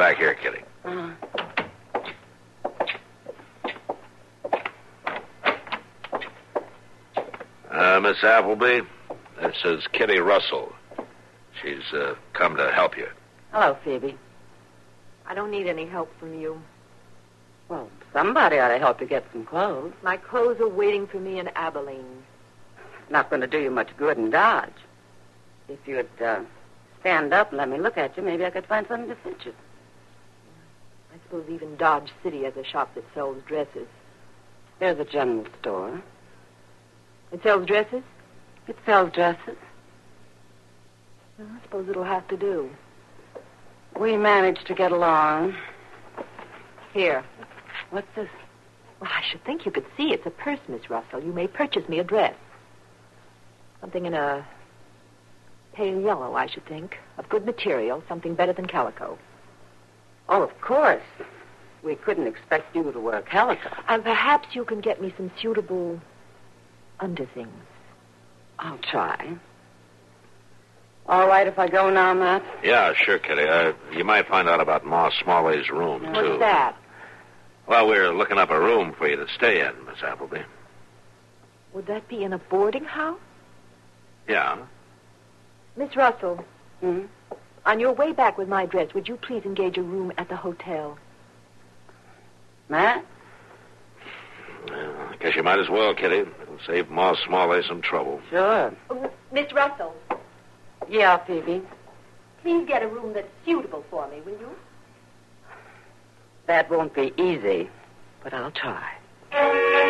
Back here, Kitty. Miss Appleby, this is Kitty Russell. She's come to help you. Hello, Phoebe. I don't need any help from you. Well, somebody ought to help you get some clothes. My clothes are waiting for me in Abilene. Not going to do you much good in Dodge. If you'd stand up and let me look at you, maybe I could find something to fit you. I suppose even Dodge City has a shop that sells dresses. There's a general store. It sells dresses? It sells dresses. Well, I suppose it'll have to do. We managed to get along. Here. What's this? Well, I should think you could see. It's a purse, Miss Russell. You may purchase me a dress. Something in a pale yellow, I should think. Of good material. Something better than calico. Oh, of course. We couldn't expect you to wear calico. And perhaps you can get me some suitable underthings. I'll try. All right if I go now, Matt? Yeah, sure, Kitty. You might find out about Ma Smalley's room, too. What's that? Well, we're looking up a room for you to stay in, Miss Appleby. Would that be in a boarding house? Yeah. Miss Russell. Hmm? On your way back with my dress, would you please engage a room at the hotel? Matt? Well, I guess you might as well, Kitty. It'll save Ma Smalley some trouble. Sure. Oh, Miss Russell, Yeah, Phoebe. please get a room that's suitable for me, will you? That won't be easy, but I'll try.